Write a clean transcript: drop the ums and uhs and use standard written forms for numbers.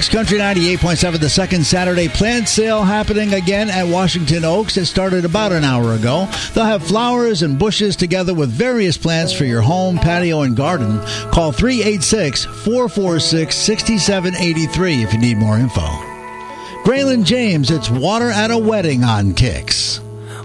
Kicks Country 98.7, the second Saturday plant sale happening again at Washington Oaks. It started about an hour ago. They'll have flowers and bushes together with various plants for your home, patio, and garden. Call 386-446-6783 if you need more info. Graylin James, it's Water at a Wedding on Kicks.